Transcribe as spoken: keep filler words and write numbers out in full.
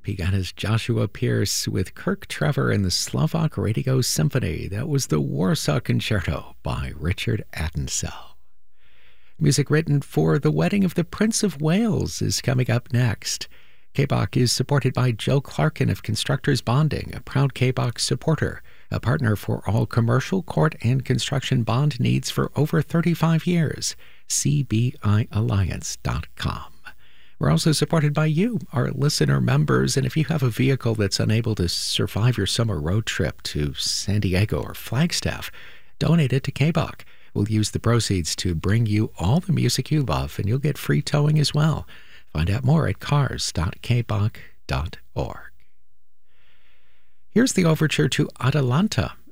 began as Joshua Pierce with Kirk Trevor and the Slovak Radio Symphony. That was the Warsaw Concerto by Richard Attensell. Music written for The Wedding of the Prince of Wales is coming up next. K B O C is supported by Joe Clarkin of Constructors Bonding, a proud K B O C supporter, a partner for all commercial, court, and construction bond needs for over thirty-five years. C B I alliance dot com. We're also supported by you, our listener members, and if you have a vehicle that's unable to survive your summer road trip to San Diego or Flagstaff, donate it to K B O C. We'll use the proceeds to bring you all the music you love, and you'll get free towing as well. Find out more at cars dot k b o c dot org. Here's the overture to Atalanta,